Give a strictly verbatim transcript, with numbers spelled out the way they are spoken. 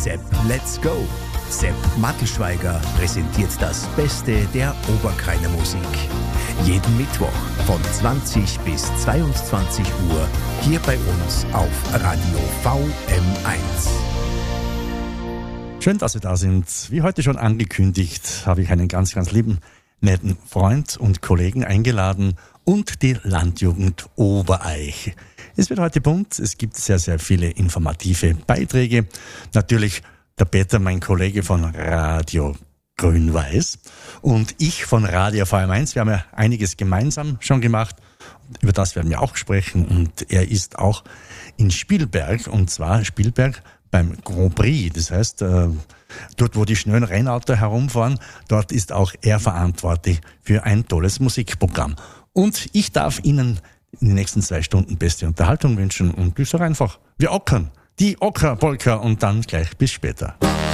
Sepp, let's go! Sepp Mattelschweiger präsentiert das Beste der Oberkreiner Musik. Jeden Mittwoch von zwanzig bis zweiundzwanzig Uhr hier bei uns auf Radio V M eins. Schön, dass Sie da sind. Wie heute schon angekündigt, habe ich einen ganz, ganz lieben, netten Freund und Kollegen eingeladen und die Landjugend Obereich. Es wird heute bunt, es gibt sehr, sehr viele informative Beiträge. Natürlich der Peter, mein Kollege von Radio Grün-Weiß und ich von Radio V M eins. Wir haben ja einiges gemeinsam schon gemacht, über das werden wir auch sprechen. Und er ist auch in Spielberg, und zwar Spielberg beim Grand Prix. Das heißt, dort wo die schnellen Rennautos herumfahren, dort ist auch er verantwortlich für ein tolles Musikprogramm. Und ich darf Ihnen in den nächsten zwei Stunden beste Unterhaltung wünschen und ich sage einfach, wir ockern, die Ocker-Polka und dann gleich bis später.